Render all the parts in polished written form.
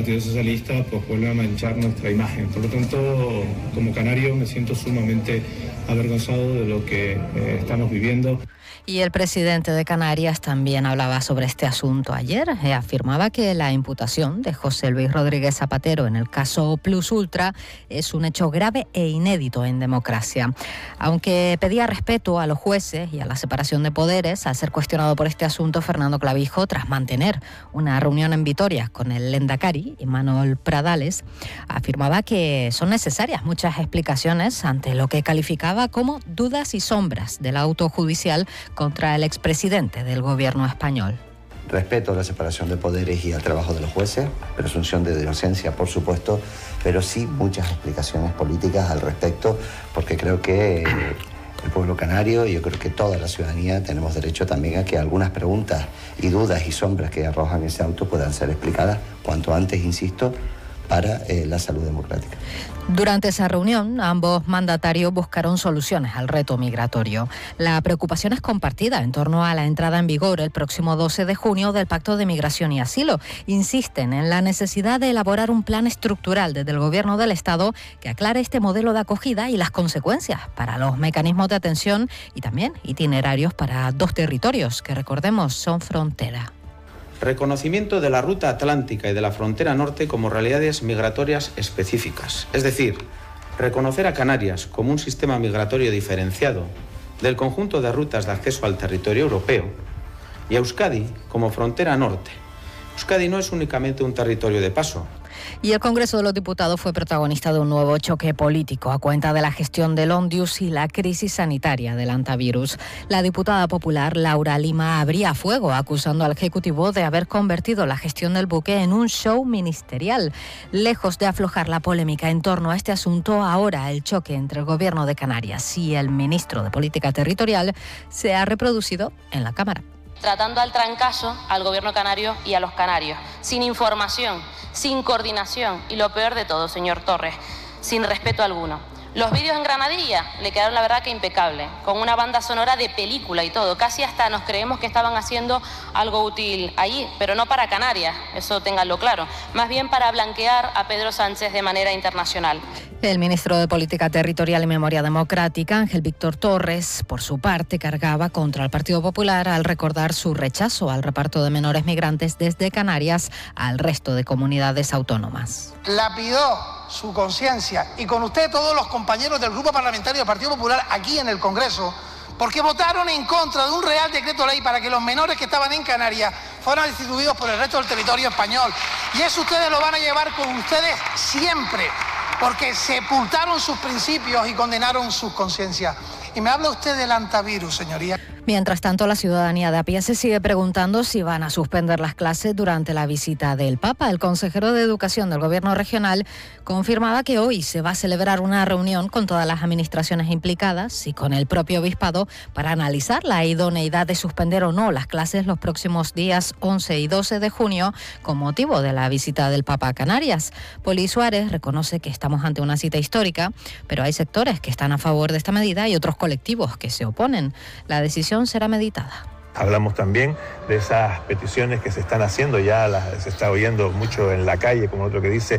Partido Socialista pues vuelve a manchar nuestra imagen. Por lo tanto, como canario me siento sumamente avergonzado de lo que estamos viviendo. Y el presidente de Canarias también hablaba sobre este asunto ayer. Afirmaba que la imputación de José Luis Rodríguez Zapatero en el caso Plus Ultra es un hecho grave e inédito en democracia. Aunque pedía respeto a los jueces y a la separación de poderes, al ser cuestionado por este asunto, Fernando Clavijo, tras mantener una reunión en Vitoria con el Lehendakari, Imanol Pradales, afirmaba que son necesarias muchas explicaciones ante lo que calificaba como dudas y sombras del auto judicial contra el expresidente del gobierno español. Respeto a la separación de poderes y al trabajo de los jueces, presunción de inocencia, por supuesto, pero sí muchas explicaciones políticas al respecto, porque creo que el pueblo canario y yo creo que toda la ciudadanía tenemos derecho también a que algunas preguntas y dudas y sombras que arrojan ese auto puedan ser explicadas cuanto antes, insisto, para la salud democrática. Durante esa reunión, ambos mandatarios buscaron soluciones al reto migratorio. La preocupación es compartida en torno a la entrada en vigor el próximo 12 de junio del Pacto de Migración y Asilo. Insisten en la necesidad de elaborar un plan estructural desde el Gobierno del Estado que aclare este modelo de acogida y las consecuencias para los mecanismos de atención y también itinerarios para dos territorios que, recordemos, son frontera. Reconocimiento de la ruta atlántica y de la frontera norte como realidades migratorias específicas. Es decir, reconocer a Canarias como un sistema migratorio diferenciado del conjunto de rutas de acceso al territorio europeo y a Euskadi como frontera norte. Euskadi no es únicamente un territorio de paso. Y el Congreso de los Diputados fue protagonista de un nuevo choque político a cuenta de la gestión del Ondius y la crisis sanitaria del antivirus. La diputada popular Laura Lima abría fuego acusando al Ejecutivo de haber convertido la gestión del buque en un show ministerial. Lejos de aflojar la polémica en torno a este asunto, ahora el choque entre el Gobierno de Canarias y el ministro de Política Territorial se ha reproducido en la Cámara. Tratando al trancazo al gobierno canario y a los canarios, sin información, sin coordinación y lo peor de todo, señor Torres, sin respeto alguno. Los vídeos en Granadilla le quedaron la verdad que impecables, con una banda sonora de película y todo, casi hasta nos creemos que estaban haciendo algo útil allí, pero no para Canarias, eso ténganlo claro, más bien para blanquear a Pedro Sánchez de manera internacional. El ministro de Política Territorial y Memoria Democrática, Ángel Víctor Torres, por su parte, cargaba contra el Partido Popular al recordar su rechazo al reparto de menores migrantes desde Canarias al resto de comunidades autónomas. Lapidó su conciencia y con usted todos los compañeros del Grupo Parlamentario del Partido Popular aquí en el Congreso, porque votaron en contra de un Real Decreto Ley para que los menores que estaban en Canarias fueran distribuidos por el resto del territorio español. Y eso ustedes lo van a llevar con ustedes siempre, porque sepultaron sus principios y condenaron sus conciencias. Y me habla usted del antivirus, señoría. Mientras tanto, la ciudadanía de a pie se sigue preguntando si van a suspender las clases durante la visita del Papa. El consejero de Educación del Gobierno regional confirmaba que hoy se va a celebrar una reunión con todas las administraciones implicadas y con el propio obispado para analizar la idoneidad de suspender o no las clases los próximos días 11 y 12 de junio con motivo de la visita del Papa a Canarias. Poli Suárez reconoce que estamos ante una cita histórica, pero hay sectores que están a favor de esta medida y otros colectivos que se oponen. La decisión será meditada. Hablamos también de esas peticiones que se están haciendo, ya se está oyendo mucho en la calle, como otro que dice,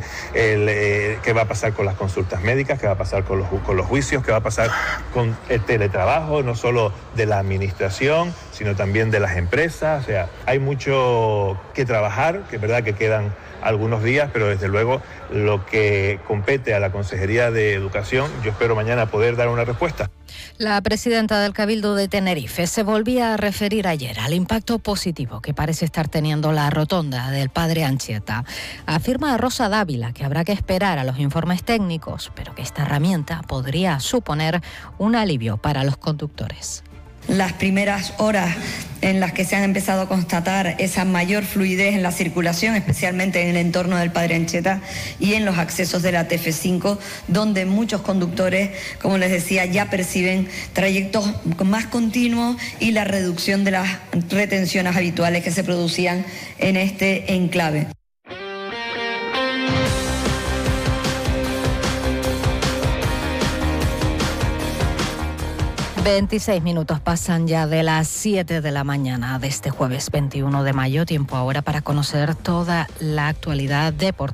qué va a pasar con las consultas médicas, qué va a pasar con los juicios, qué va a pasar con el teletrabajo, no solo de la administración, sino también de las empresas. O sea, hay mucho que trabajar, que es verdad que quedan algunos días, pero desde luego lo que compete a la Consejería de Educación, yo espero mañana poder dar una respuesta. La presidenta del Cabildo de Tenerife se volvía a referir ayer al impacto positivo que parece estar teniendo la rotonda del Padre Anchieta. Afirma Rosa Dávila que habrá que esperar a los informes técnicos, pero que esta herramienta podría suponer un alivio para los conductores. Las primeras horas en las que se han empezado a constatar esa mayor fluidez en la circulación, especialmente en el entorno del Padre Anchieta y en los accesos de la TF5, donde muchos conductores, como les decía, ya perciben trayectos más continuos y la reducción de las retenciones habituales que se producían en este enclave. 26 minutos pasan ya de las 7 de la mañana de este jueves 21 de mayo. Tiempo ahora para conocer toda la actualidad deportiva.